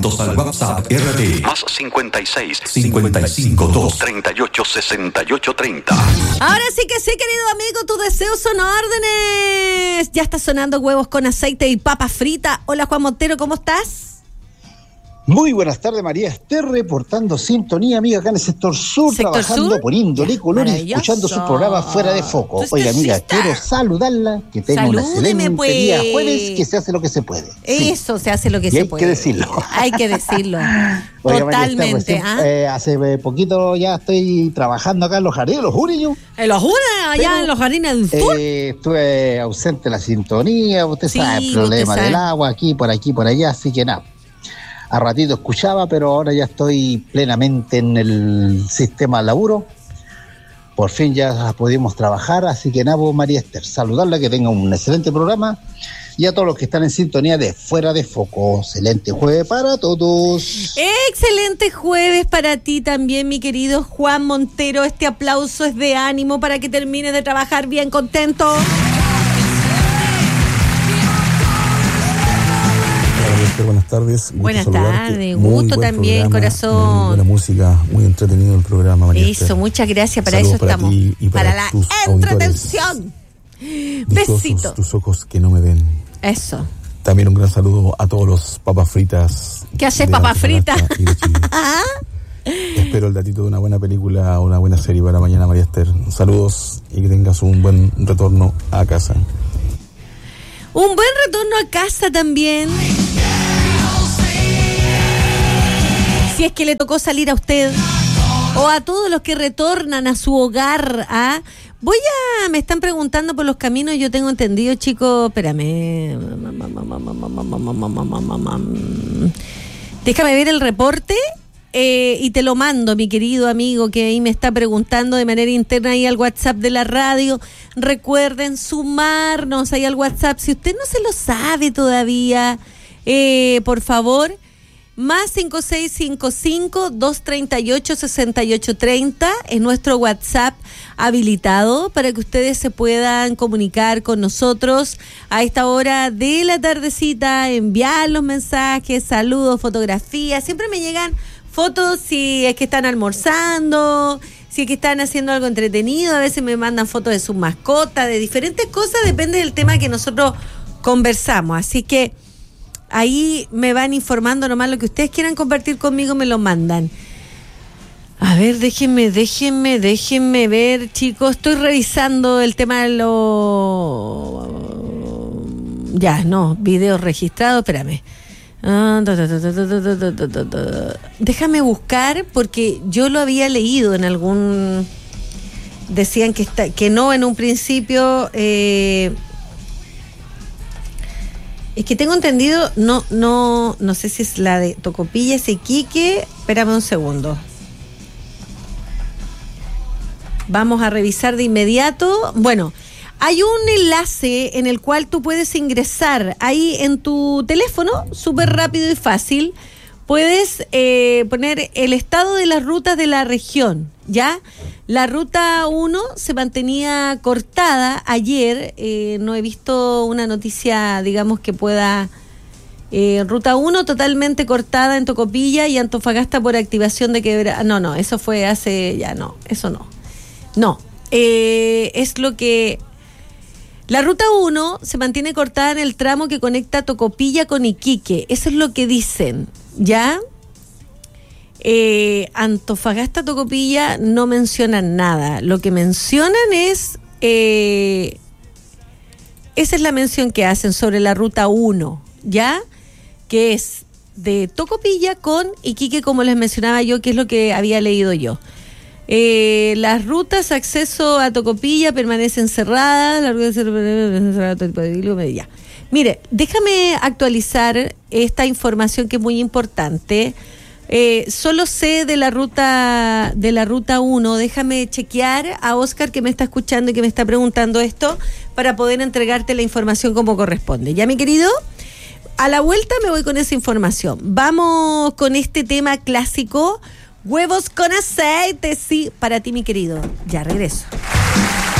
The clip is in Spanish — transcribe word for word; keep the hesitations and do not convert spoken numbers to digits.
Juntos al WhatsApp R T. Más cincuenta y seis, cincuenta y cinco, dos. treinta y ocho, sesenta y ocho, treinta. Ahora sí que sí, querido amigo, tus deseos son órdenes. Ya está sonando Huevos con Aceite y Papa Frita. Hola, Juan Montero, ¿cómo estás? Muy buenas tardes, María Esther, reportando sintonía, amiga, acá en el sector sur, ¿Sector trabajando sur? por índole y color y Maravilloso. escuchando su programa Fuera de Foco. Tú Oiga, estás amiga, lista. quiero saludarla, que tenga un Salúdeme, excelente pues. día jueves, que se hace lo que se puede. Sí. Eso se hace lo que Y se hay puede. que decirlo. Hay que decirlo. Oiga, María Esther, Totalmente. recién, ¿Ah? eh, hace eh, poquito ya estoy trabajando acá en los jardines, los juriños. En los jardines, allá Pero, en los jardines del sur. Eh, estuve ausente de la sintonía, usted Sí, sabe, el usted problema sabe. del agua, aquí, por aquí, por allá, así que nada. A ratito escuchaba, pero ahora ya estoy plenamente en el sistema de laburo. Por fin ya pudimos trabajar, así que nada, pues, María Esther, saludarla, que tenga un excelente programa. Y a todos los que están en sintonía de Fuera de Foco, excelente jueves para todos. Excelente jueves para ti también, mi querido Juan Montero. Este aplauso es de ánimo para que termines de trabajar bien contento. Buenas tardes. Gusto Buenas saludarte. tardes, Muy gusto buen también, programa, corazón. Muy buena música, muy entretenido el programa, María Eso, Esther. muchas gracias, para Saludos eso para estamos. ti y para la tus entretención. Dichosos Besito. tus ojos que no me ven. Eso. También un gran saludo a todos los papas fritas. ¿Qué haces, de papas fritas? Antofagasta y de Chile. ¿Ah? Espero el datito de una buena película o una buena serie para mañana, María Esther. Saludos y que tengas un buen retorno a casa. Un buen retorno a casa también. Si es que le tocó salir a usted o a todos los que retornan a su hogar. ¿Ah? Voy a... Me están preguntando por los caminos. Yo tengo entendido, chicos. Espérame. Déjame ver el reporte. Eh, y te lo mando, mi querido amigo que ahí me está preguntando de manera interna ahí al WhatsApp de la radio. Recuerden sumarnos ahí al WhatsApp. Si usted no se lo sabe todavía, eh, por favor, más cinco seis cinco cinco, dos tres ocho, seis ocho tres cero es nuestro WhatsApp habilitado para que ustedes se puedan comunicar con nosotros a esta hora de la tardecita, enviar los mensajes, saludos, fotografías. Siempre me llegan fotos si es que están almorzando, si es que están haciendo algo entretenido. A veces me mandan fotos de sus mascotas, de diferentes cosas, depende del tema que nosotros conversamos. Así que ahí me van informando nomás lo que ustedes quieran compartir conmigo, me lo mandan. A ver, déjenme, déjenme, déjenme ver, chicos. Estoy revisando el tema de los... Ya, no, videos registrados, espérame. Ah, ta, ta, ta, ta, ta, ta, ta, ta, ta. Déjame buscar porque yo lo había leído en algún... Decían que, está, que no en un principio... Eh... Es que tengo entendido, no, no, no sé si es la de Tocopilla, Iquique. Espérame un segundo. Vamos a revisar de inmediato. Bueno, hay un enlace en el cual tú puedes ingresar ahí en tu teléfono, súper rápido y fácil. Puedes eh, poner el estado de las rutas de la región, ¿ya? La ruta uno se mantenía cortada ayer, eh, no he visto una noticia, digamos, que pueda... Eh, ruta uno totalmente cortada en Tocopilla y Antofagasta por activación de quebra... No, no, eso fue hace... Ya, no, eso no. No, eh, es lo que... La ruta uno se mantiene cortada en el tramo que conecta Tocopilla con Iquique, eso es lo que dicen, ¿ya? Eh, Antofagasta, Tocopilla no mencionan nada. Lo que mencionan es... Eh, esa es la mención que hacen sobre la ruta uno, ¿ya? Que es de Tocopilla con Iquique, como les mencionaba yo, que es lo que había leído yo. Eh, las rutas acceso a Tocopilla permanecen cerradas. La ruta permanece cerrada. Ya. Mire, déjame actualizar esta información que es muy importante. Eh, solo sé de la ruta de la ruta uno. Déjame chequear a Oscar, que me está escuchando y que me está preguntando esto, para poder entregarte la información como corresponde. ¿Ya, mi querido? A la vuelta me voy con esa información. Vamos con este tema clásico. Huevos con aceite, sí, para ti, mi querido. Ya regreso.